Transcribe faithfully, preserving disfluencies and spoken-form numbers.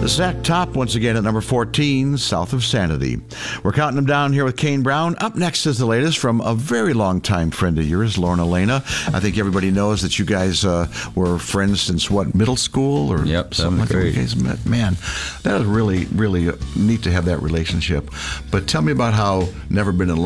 Zach Top once again at number fourteen, South of Sanity. We're counting them down here with Kane Brown. Up next is the latest from a very long-time friend of yours, Lorna Lena. I think everybody knows that you guys uh, were friends since, what, middle school? Or yep, something like that. You guys met. Man, that is really, really neat to have that relationship. But tell me about how Never Been in Love